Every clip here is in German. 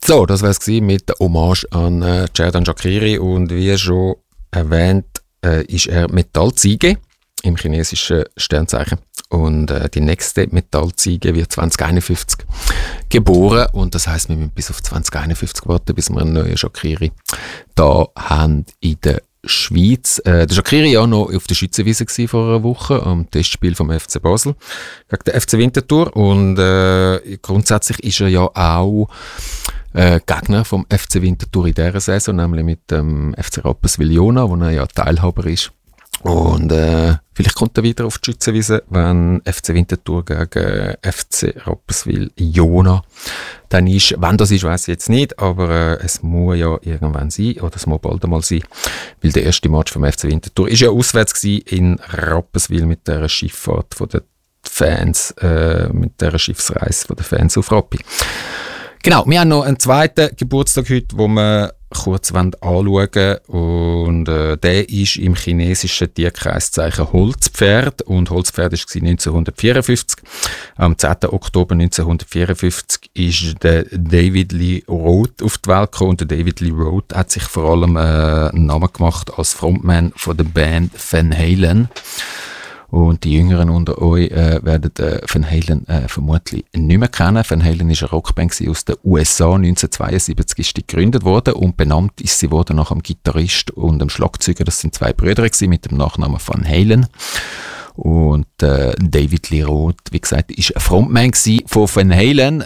So, das war es mit der Hommage an Xherdan Shaqiri und wie schon erwähnt, ist er Metallziege im chinesischen Sternzeichen und die nächste Metallziege wird 2051 geboren und das heisst, wir müssen bis auf 2051 warten, bis wir einen neuen Shaqiri da haben in der Schweiz. Der Shaqiri ja noch auf der Schützenwiese vor einer Woche am Testspiel vom FC Basel gegen den FC Winterthur und grundsätzlich ist er ja auch Gegner vom FC Winterthur in dieser Saison, nämlich mit dem FC Rapperswil-Jona, wo er ja Teilhaber ist. Und vielleicht kommt er wieder auf die Schützenwiese, wenn FC Winterthur gegen FC Rapperswil-Jona dann ist. Wann das ist, weiss ich jetzt nicht, aber es muss ja irgendwann sein, oder es muss bald einmal sein, weil der erste Match vom FC Winterthur ist ja auswärts gewesen in Rapperswil mit der Schifffahrt von den Fans, mit der Schiffsreise von den Fans auf Rappi. Genau, wir haben noch einen zweiten Geburtstag heute, wo wir kurz anschauen wollen. Und der ist im chinesischen Tierkreiszeichen Holzpferd. Und Holzpferd war 1954. Am 10. Oktober 1954 ist der David Lee Roth auf die Welt gekommen. Und der David Lee Roth hat sich vor allem einen Namen gemacht als Frontman von der Band Van Halen. Und die Jüngeren unter euch werden Van Halen vermutlich nicht mehr kennen. Van Halen war eine Rockband aus den USA. 1972 ist die gegründet worden und benannt ist sie worden nach einem Gitarrist und einem Schlagzeuger. Das sind zwei Brüder gewesen, mit dem Nachnamen Van Halen. Und David Lee Roth, wie gesagt, ist ein Frontman von Van Halen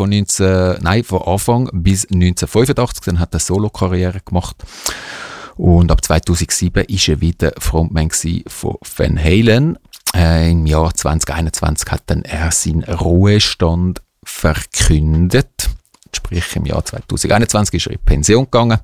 von Anfang bis 1985. Dann hat er Solo-Karriere gemacht. Und ab 2007 war er wieder Frontman von Van Halen. Im Jahr 2021 hat dann er seinen Ruhestand verkündet. Sprich, im Jahr 2021 ist er in Pension gegangen.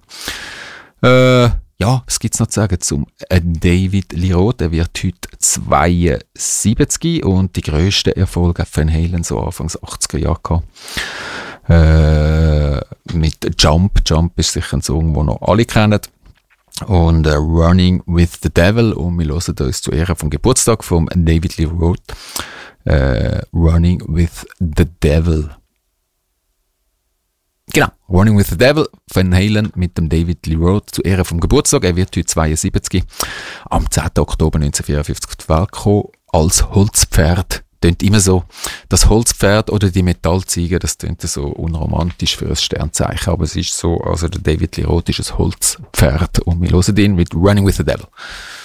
Ja, was gibt es noch zu sagen zum David Lee Roth? Er wird heute 72 und die grössten Erfolge hat Van Halen so Anfangs 80er Jahre gehabt. Mit Jump. Jump ist sicher ein Song, den noch alle kennen. Und Running with the Devil. Und wir hören uns zu Ehren vom Geburtstag von David Lee Roth. Running with the Devil. Genau, Running with the Devil, Van Halen mit dem David Lee Roth zu Ehren vom Geburtstag. Er wird heute 72. Am 10. Oktober 1954 auf die Welt gekommen als Holzpferd. Tönt immer so, das Holzpferd oder die Metallziege, das tönt so unromantisch für ein Sternzeichen, aber es ist so, also der David Lee Roth ist ein Holzpferd und wir hören ihn mit Running with the Devil.